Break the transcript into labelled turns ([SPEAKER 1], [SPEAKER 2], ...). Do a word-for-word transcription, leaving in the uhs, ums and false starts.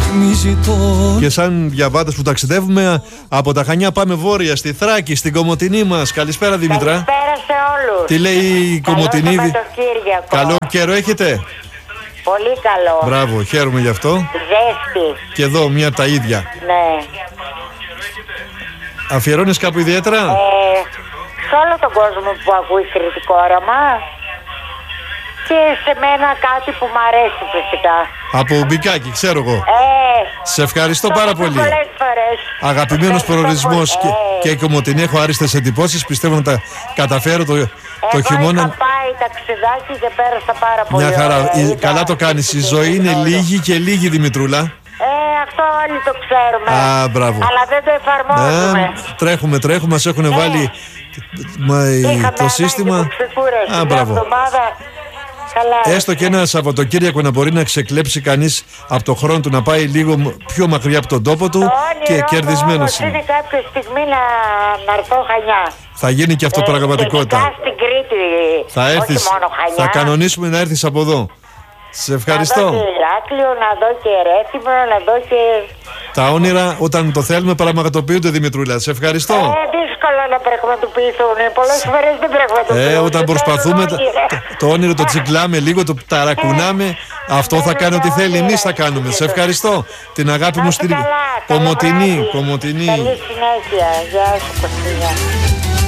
[SPEAKER 1] Και σαν διαβάτες που ταξιδεύουμε από τα Χανιά πάμε βόρεια στη Θράκη, στην Κομοτηνή μας. Καλησπέρα Δήμητρα.
[SPEAKER 2] Καλησπέρα σε όλους.
[SPEAKER 1] Τι λέει η Κομοτηνή? Καλό καιρό έχετε?
[SPEAKER 2] Πολύ καλό.
[SPEAKER 1] Μπράβο, χαίρομαι γι' αυτό.
[SPEAKER 2] Ζέστη.
[SPEAKER 1] Και εδώ μία από τα ίδια.
[SPEAKER 2] Ναι.
[SPEAKER 1] Αφιερώνεις κάπου ιδιαίτερα?
[SPEAKER 2] Ε, σε όλο τον κόσμο που ακούει Κρητικό Όραμα. Και σε μένα κάτι που μου αρέσει φυσικά.
[SPEAKER 1] Από Μπικάκι, ξέρω εγώ.
[SPEAKER 2] Ε,
[SPEAKER 1] σε ευχαριστώ πάρα πολύ.
[SPEAKER 2] Πολλές φορές.
[SPEAKER 1] Αγαπημένος προορισμός και,
[SPEAKER 2] ε.
[SPEAKER 1] και η Κομοτηνή. Έχω άριστες εντυπώσεις. Πιστεύω να τα καταφέρω το, το
[SPEAKER 2] Εγώ
[SPEAKER 1] χειμώνα.
[SPEAKER 2] είχα πάει ταξιδάκι και πέρασα πάρα πολύ.
[SPEAKER 1] Μια χαρά.
[SPEAKER 2] ωραία.
[SPEAKER 1] Η,
[SPEAKER 2] Είδα,
[SPEAKER 1] καλά το κάνεις. Η ζωή είναι λίγη και λίγη, Δημητρούλα.
[SPEAKER 2] Ε, αυτό όλοι το ξέρουμε.
[SPEAKER 1] Α, μπράβο.
[SPEAKER 2] Αλλά δεν το εφαρμόζουμε.
[SPEAKER 1] Ε, τρέχουμε, τρέχουμε. Μας έχουν
[SPEAKER 2] Ε.
[SPEAKER 1] βάλει μα, το σύστημα. Α, μπράβο.
[SPEAKER 2] Καλά.
[SPEAKER 1] Έστω και ένα Σαββατοκύριακο να μπορεί να ξεκλέψει κανείς από το χρόνο του, να πάει λίγο πιο μακριά από τον τόπο του και κερδισμένος
[SPEAKER 2] είναι. Είναι κάποια στιγμή να, να έρθω Χανιά.
[SPEAKER 1] Θα γίνει και αυτό
[SPEAKER 2] ε,
[SPEAKER 1] πραγματικότητα.
[SPEAKER 2] Και στην Κρήτη,
[SPEAKER 1] θα έρθεις,
[SPEAKER 2] όχι μόνο Χανιά.
[SPEAKER 1] θα κανονίσουμε να έρθεις από εδώ. Σε ευχαριστώ.
[SPEAKER 2] Να δω και Ηράκλειο, να δω και Ρέθυμνο, να δω και...
[SPEAKER 1] Τα όνειρα όταν το θέλουμε πραγματοποιούνται, Δημητρούλα. Σε ευχαριστώ.
[SPEAKER 2] Ε, δύσκολο να πραγματοποιηθούν. Πολλές φορές δεν πραγματοποιηθούν.
[SPEAKER 1] Ε, όταν προσπαθούμε το, το όνειρο το τσιγκλάμε λίγο, το ταρακουνάμε. Ε, αυτό θα κάνει ό,τι θέλει. Εμείς θα κάνουμε. Σε ευχαριστώ. Την αγάπη μου στην Κομοτηνή. Κομοτηνή.
[SPEAKER 2] Καλή συνέχεια. Γεια σου, Κωστίνια.